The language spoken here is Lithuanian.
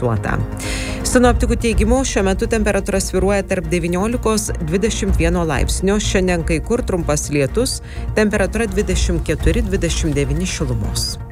fiksuota. Sinoptikų teigimu, šiuo metu temperatūra svyruoja tarp 19–21 laipsnio, šiandien kai kur trumpas lietus, temperatūra 24–29 šilumos.